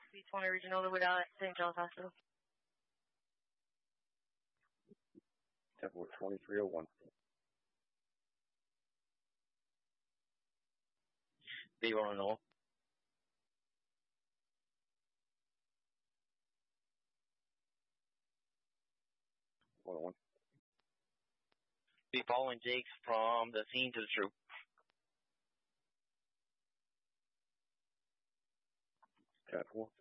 B20 Regional, the way out at St. John's Hospital. 2301. B1 101. Be following Jakes from the scene to the troop. Cat 4.